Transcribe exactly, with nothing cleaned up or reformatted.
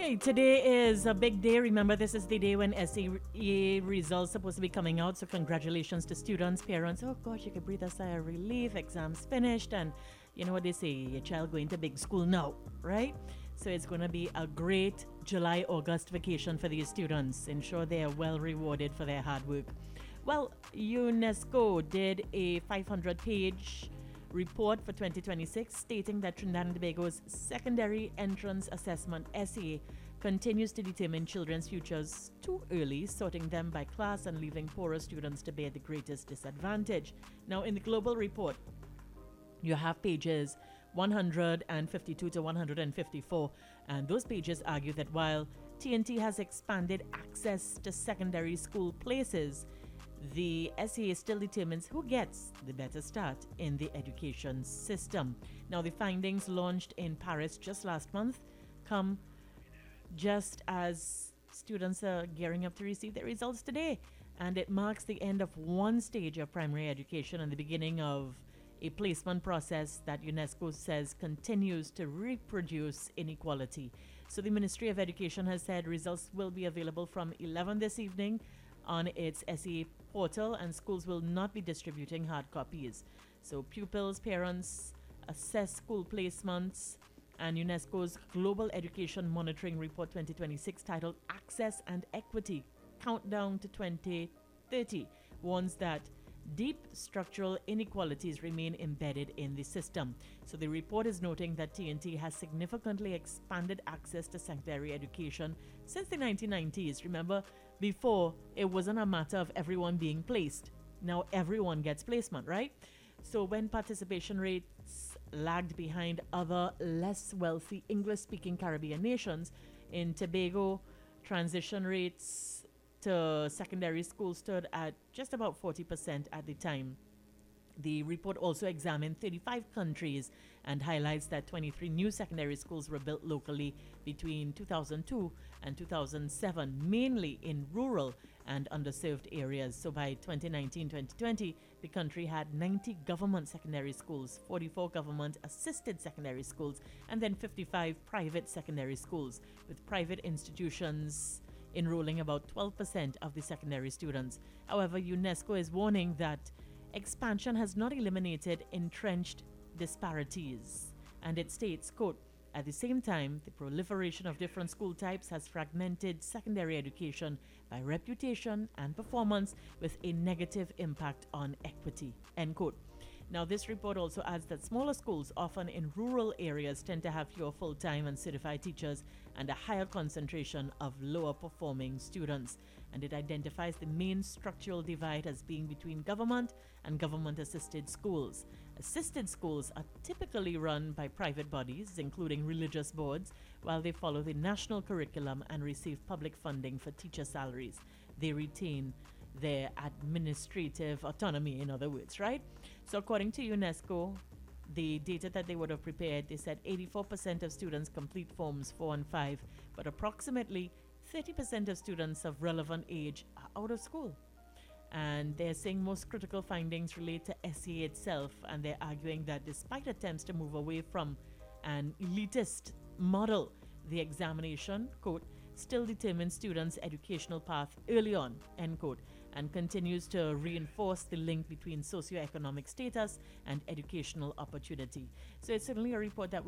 right, today is a big day. Remember, this is the day when S E A results supposed to be coming out. So, congratulations to students, parents. Oh gosh, you can breathe a sigh of relief. Exams finished, and you know what they say: your child going to big school now, right? So it's going to be a great July August vacation for these students. Ensure they are well rewarded for their hard work. Well, UNESCO did a five hundred page report for twenty twenty-six stating that Trinidad and Tobago's secondary entrance assessment S E A continues to determine children's futures too early, sorting them by class and leaving poorer students to bear the greatest disadvantage. Now, in the global report, you have pages one hundred fifty-two to one hundred fifty-four, and those pages argue that while T N T has expanded access to secondary school places, the S E A still determines who gets the better start in the education system. Now, the findings launched in Paris just last month come just as students are gearing up to receive their results today, and it marks the end of one stage of primary education and the beginning of a placement process that UNESCO says continues to reproduce inequality. So the Ministry of Education has said results will be available from eleven this evening on its S E A portal, and schools will not be distributing hard copies. So pupils, parents assess school placements, and UNESCO's Global Education Monitoring Report twenty twenty-six, titled Access and Equity Countdown to twenty thirty, warns that deep structural inequalities remain embedded in the system. So the report is noting that T N T has significantly expanded access to secondary education since the nineteen nineties. Remember, before it wasn't a matter of everyone being placed. Now everyone gets placement, right? So when participation rates lagged behind other less wealthy English-speaking Caribbean nations, in Tobago, transition rates to secondary school stood at just about forty percent at the time. The report also examined thirty-five countries and highlights that twenty-three new secondary schools were built locally between two thousand two and two thousand seven, mainly in rural and underserved areas. So by twenty nineteen twenty twenty, the country had ninety government secondary schools, forty-four government assisted secondary schools, and then fifty-five private secondary schools, with private institutions enrolling about twelve percent of the secondary students. However, UNESCO is warning that expansion has not eliminated entrenched disparities, and it states, quote, "At the same time, the proliferation of different school types has fragmented secondary education by reputation and performance, with a negative impact on equity," end quote. Now, this report also adds that smaller schools, often in rural areas, tend to have fewer full-time and certified teachers and a higher concentration of lower-performing students. And it identifies the main structural divide as being between government and government-assisted schools. Assisted schools are typically run by private bodies, including religious boards, while they follow the national curriculum and receive public funding for teacher salaries. They retain their administrative autonomy, in other words, right? So according to UNESCO, the data that they would have prepared, they said eighty-four percent of students complete forms four and five, but approximately thirty percent of students of relevant age are out of school. And they're saying most critical findings relate to S E A itself, and they're arguing that despite attempts to move away from an elitist model, the examination, quote, still determines students' educational path early on, end quote, and continues to reinforce the link between socioeconomic status and educational opportunity. So it's certainly a report that we